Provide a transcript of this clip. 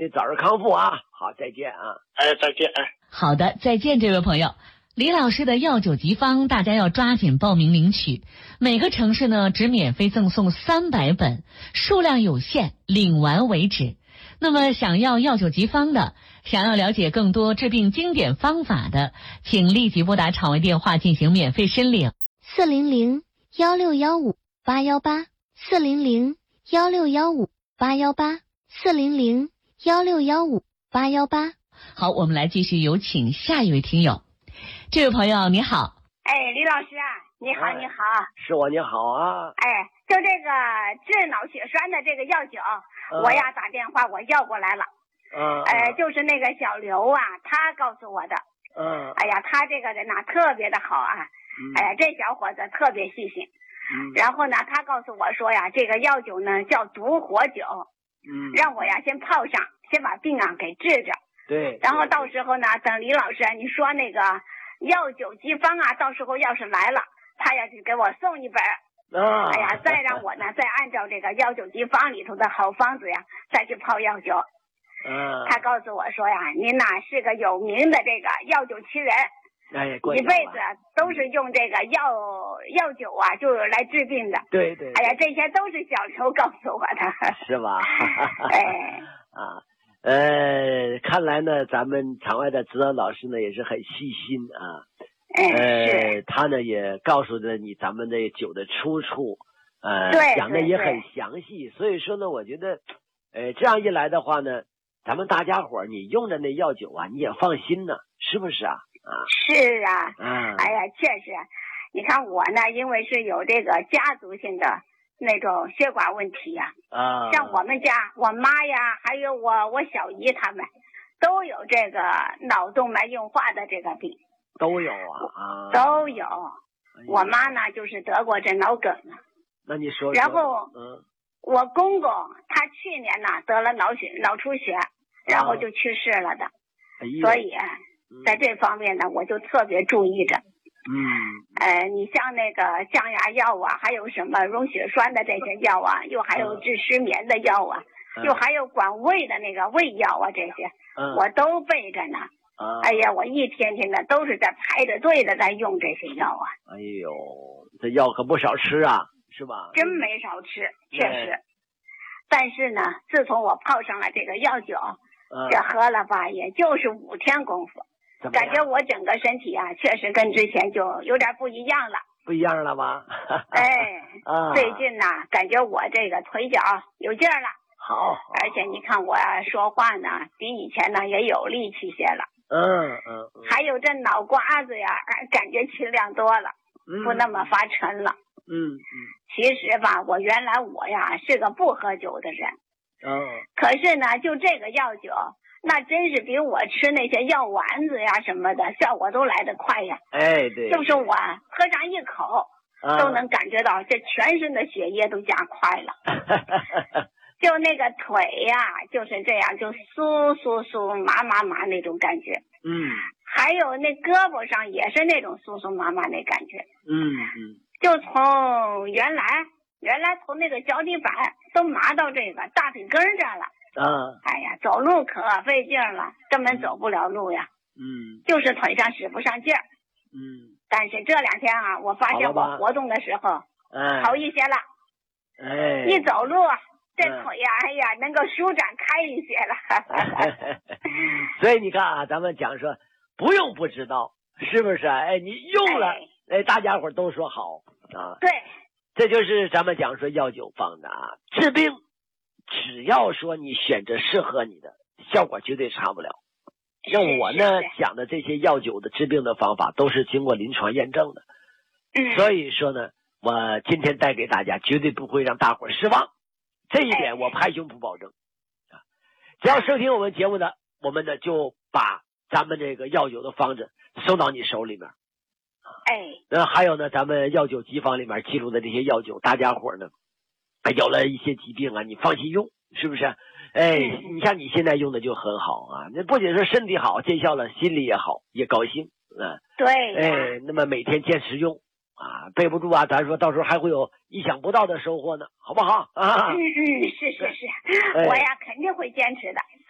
你早日康复啊！好，再见啊！ 再见。 好的，再见，这位朋友。李老师的药酒急方，大家要抓紧报名领取。每个城市呢只免费赠送300本，数量有限，领完为止。那么想要药酒急方的，想要了解更多治病经典方法的，请立即拨打场外电话进行免费申领。 400-1615-818，400-1615-818，400-1615-818。 好，我们来继续有请下一位听友。这位朋友你好。 李老师啊，你好，你好。 是我，你好啊。 就这个治脑血栓的这个药酒，我呀打电话我要过来了。就是那个小刘啊，他告诉我的。他这个人呐特别的好啊。这小伙子特别细心。然后呢，他告诉我说呀，这个药酒呢叫独活酒。让我呀先泡上，先把病啊给治着。 对。 然后到时候呢，等李老师你说那个药酒急方啊，到时候要是来了，他呀就给我送一本。再让我呢再按照这个药酒急方里头的好方子呀，再去泡药酒。他告诉我说呀，您呐是个有名的这个药酒奇人。一辈子都是用这个药酒啊，就来治病的。 对。 这些都是小刘告诉我的。 是吧？看来呢，咱们场外的指导老师呢也是很细心啊。他呢也告诉了你咱们的酒的出处，讲的也很详细。所以说呢，我觉得，这样一来的话呢，咱们大家伙你用的那药酒啊，你也放心呢，是不是啊？ 是啊。确实，你看我呢，因为是有这个家族性的那种血管问题呀。像我们家我妈呀，还有我小姨他们都有这个脑动脉硬化的这个病。 都有啊。 都有。我妈呢就是得过这脑梗了。 那你说。 然后我公公他去年呢得了脑出血，然后就去世了的。所以在这方面呢我就特别注意着。你像那个降压药啊，还有什么溶血栓的这些药啊，又还有治失眠的药啊，又还有管胃的那个胃药啊，这些我都备着呢。我一天天的都是在排着队的在用这些药啊。 这药可不少吃啊，是吧？ 真没少吃，确实。但是呢，自从我泡上了这个药酒，这喝了吧，也就是5天功夫，感觉我整个身体啊，确实跟之前就有点不一样了。 不一样了吗？ 最近呢，感觉我这个腿脚有劲儿了。 好。 而且你看我说话呢，比以前呢也有力气些了。还有这脑瓜子呀，感觉清亮多了，不那么发沉了。其实吧，我原来呀是个不喝酒的人。可是呢，就这个药酒，那真是比我吃那些药丸子呀什么的效果都来得快呀。 对。 就是我喝上一口，都能感觉到这全身的血液都加快了。就那个腿呀，就是这样，就酥麻那种感觉。还有那胳膊上也是那种酥麻那感觉。就从原来从那个脚底板都麻到这个大腿根这儿了。走路可费劲了，根本走不了路呀。就是腿上使不上劲儿。但是这2天啊，我发现我活动的时候好一些了。一走路这腿呀，能够舒展开一些了。 所以你看啊，咱们讲说不用不知道，是不是？你用了，大家伙都说好啊。 对。 这就是咱们讲说药酒方的啊，治病只要说你选择适合你的，效果绝对差不了。像我呢讲的这些药酒的治病的方法都是经过临床验证的。所以说呢，我今天带给大家绝对不会让大伙失望，这一点我拍胸脯保证。只要收听我们节目的，我们呢就把咱们这个药酒的方子送到你手里面。还有呢，咱们药酒急方里面记录的这些药酒，大家伙呢有了一些疾病啊，你放心用，是不是？你像你现在用的就很好啊，那不仅说身体好见效了，心里也好，也高兴。 对。 那么每天坚持用啊，备不住啊，咱说到时候还会有意想不到的收获呢，好不好？ 是，我呀肯定会坚持的。